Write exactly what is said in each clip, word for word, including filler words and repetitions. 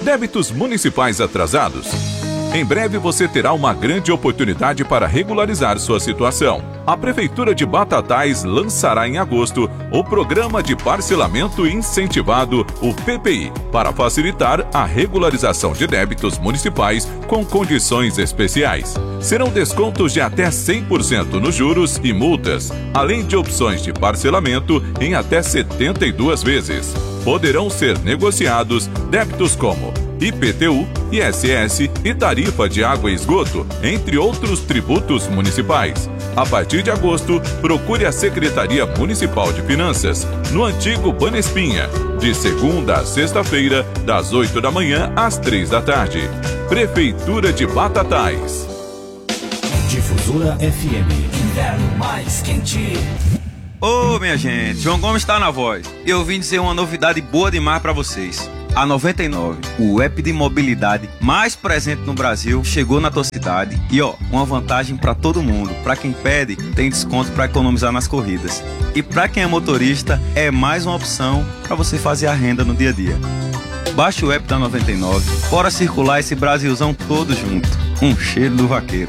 Débitos municipais atrasados? Em breve você terá uma grande oportunidade para regularizar sua situação. A Prefeitura de Batatais lançará em agosto o Programa de Parcelamento Incentivado, o P P I, para facilitar a regularização de débitos municipais com condições especiais. Serão descontos de até cem por cento nos juros e multas, além de opções de parcelamento em até setenta e duas vezes. Poderão ser negociados débitos como I P T U, I S S e tarifa de água e esgoto, entre outros tributos municipais. A partir de agosto, procure a Secretaria Municipal de Finanças, no antigo Banespinha, de segunda a sexta-feira, das oito da manhã às três da tarde. Prefeitura de Batatais. Difusora F M. Inverno mais quente. Ô, minha gente, João Gomes está na voz. Eu vim dizer uma novidade boa demais para vocês. A noventa e nove, o app de mobilidade mais presente no Brasil, chegou na tua cidade. E ó, uma vantagem para todo mundo. Para quem pede, tem desconto para economizar nas corridas. E para quem é motorista, é mais uma opção para você fazer a renda no dia a dia. Baixe o app da noventa e nove, bora circular esse Brasilzão todo junto. Um cheiro do vaqueiro.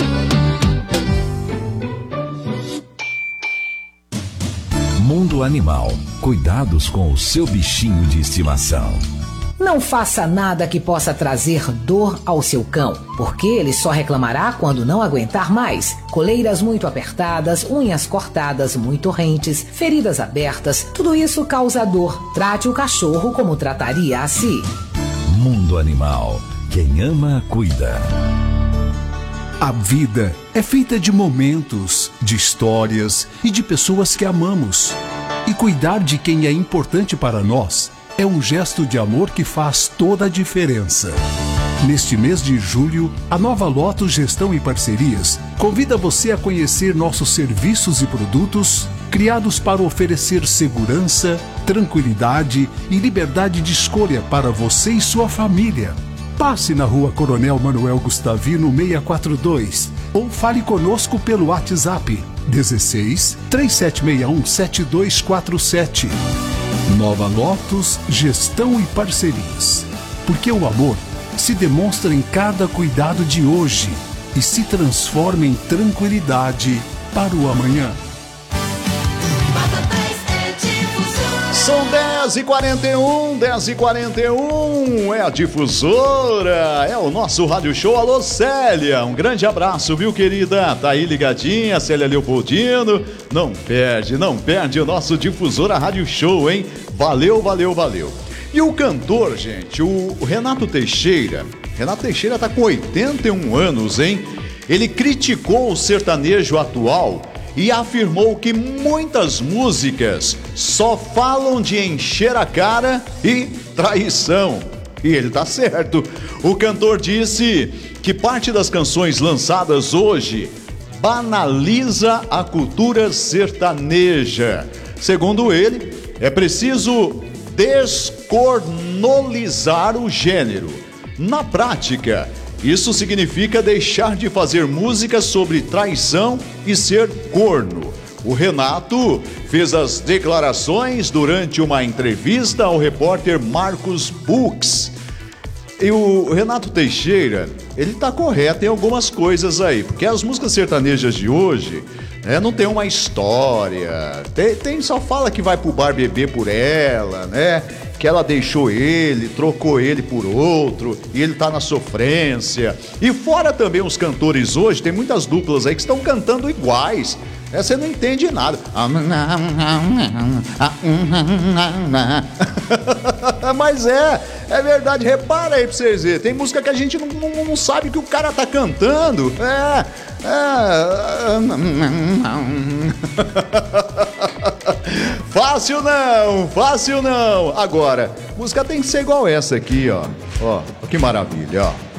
Mundo Animal. Cuidados com o seu bichinho de estimação. Não faça nada que possa trazer dor ao seu cão, porque ele só reclamará quando não aguentar mais. Coleiras muito apertadas, unhas cortadas muito rentes, feridas abertas, tudo isso causa dor. Trate o cachorro como trataria a si. Mundo Animal. Quem ama, cuida. A vida é feita de momentos, de histórias e de pessoas que amamos. E cuidar de quem é importante para nós é um gesto de amor que faz toda a diferença. Neste mês de julho, a Nova Lotus Gestão e Parcerias convida você a conhecer nossos serviços e produtos criados para oferecer segurança, tranquilidade e liberdade de escolha para você e sua família. Passe na Rua Coronel Manuel Gustavino seiscentos e quarenta e dois ou fale conosco pelo WhatsApp dezesseis, três sete seis um, sete dois quatro sete. Nova Lotus Gestão e Parcerias. Porque o amor se demonstra em cada cuidado de hoje e se transforma em tranquilidade para o amanhã. São dez e quarenta e um, dez e quarenta e um, é a Difusora, é o nosso rádio show. Alô, Célia, um grande abraço, viu, querida? Tá aí ligadinha, Célia Leopoldino. Não perde, não perde o nosso Difusora Rádio Show, hein? Valeu, valeu, valeu. E o cantor, gente, o Renato Teixeira, Renato Teixeira tá com oitenta e um anos, hein? Ele criticou o sertanejo atual e afirmou que muitas músicas só falam de encher a cara e traição. E ele tá certo. O cantor disse que parte das canções lançadas hoje banaliza a cultura sertaneja. Segundo ele, é preciso descornolizar o gênero. Na prática, isso significa deixar de fazer música sobre traição e ser corno. O Renato fez as declarações durante uma entrevista ao repórter Marcos Bux. E o Renato Teixeira, ele tá correto em algumas coisas aí, porque as músicas sertanejas de hoje, né, não tem uma história, tem, tem só fala que vai pro bar beber por ela, né? Que ela deixou ele, trocou ele por outro, e ele tá na sofrência. E fora também os cantores hoje, tem muitas duplas aí que estão cantando iguais. É, você não entende nada. Mas é, é verdade. Repara aí pra vocês verem. Tem música que a gente não, não, não sabe que o cara tá cantando. É, é. Fácil não, fácil não. Agora, música tem que ser igual essa aqui, ó. Ó, que maravilha, ó.